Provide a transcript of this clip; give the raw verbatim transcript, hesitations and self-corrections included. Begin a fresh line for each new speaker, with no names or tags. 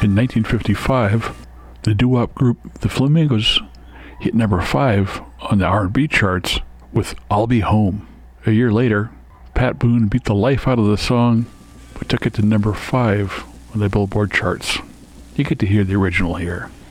In nineteen fifty-five, the doo-wop group The Flamingos hit number five on the R and B charts with I'll Be Home. A year later, Pat Boone beat the life out of the song, but took it to number five on the Billboard charts. You get to hear the original here.